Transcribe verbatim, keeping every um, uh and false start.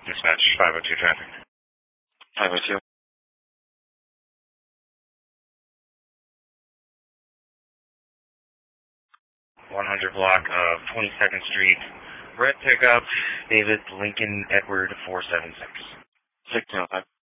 Dispatch five oh two traffic. five oh two. one hundred block of twenty-second Street. Red pickup, David Lincoln Edward four seven six. six oh five.